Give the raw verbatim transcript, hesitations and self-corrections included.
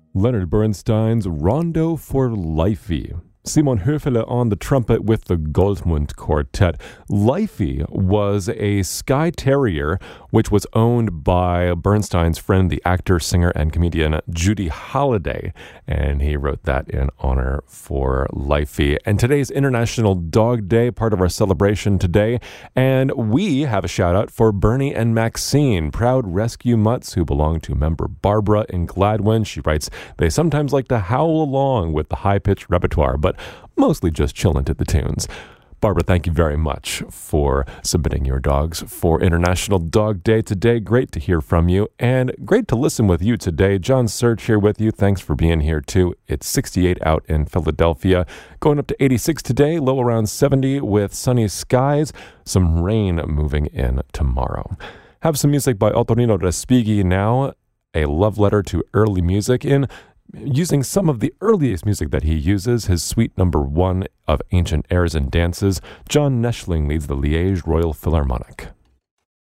Leonard Bernstein's Rondo for Lifey. Simon Höfele on the trumpet with the Goldmund Quartet. Lifey was a Skye Terrier which was owned by Bernstein's friend, the actor, singer, and comedian Judy Holliday, and he wrote that in honor for Lifey. And today's International Dog Day, part of our celebration today, and we have a shout out for Bernie and Maxine, proud rescue mutts who belong to member Barbara in Gladwin. She writes, they sometimes like to howl along with the high-pitched repertoire, but mostly just chillin' to the tunes. Barbara, thank you very much for submitting your dogs for International Dog Day today. Great to hear from you, and great to listen with you today. John Search here with you. Thanks for being here, too. It's sixty-eight out in Philadelphia, going up to eighty-six today, low around seventy with sunny skies, some rain moving in tomorrow. Have some music by Ottorino Respighi now, a love letter to early music in using some of the earliest music that he uses, his suite number one of Ancient Airs and Dances. John Neschling leads the Liège Royal Philharmonic.